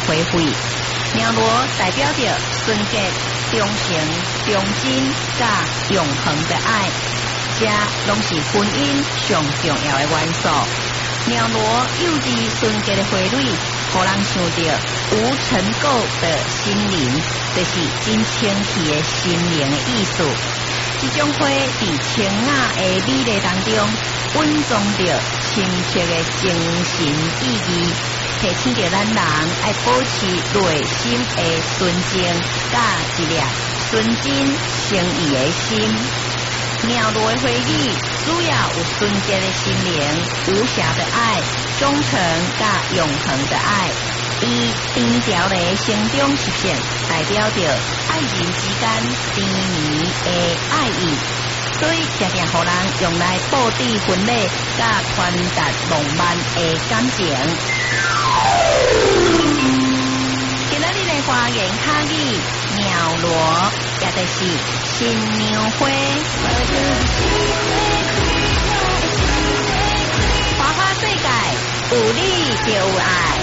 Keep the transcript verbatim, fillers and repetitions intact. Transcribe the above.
花卉。苗罗代表着纯洁、忠诚、忠贞、甲永恒的爱，这拢是婚姻上重要的元素。苗罗幼稚纯洁的花蕊，互人想到无尘垢的心灵，就是真清气的心灵的意思。这种花在清雅的美丽当中，蕴藏着深切的精神意义，提醒着咱人爱保持内心的纯净，甲一粒纯真诚意的心。苗罗的花语主要有纯洁的心灵、无瑕的爱、忠诚甲永恒的爱。伊甜调的成长实现，代表着爱人之间甜蜜的爱意，所以常常互人用来布置婚礼，甲传达浪漫的感情。今仔日的花言巧语苗罗，也就是新娘花。花花世界有你就有爱。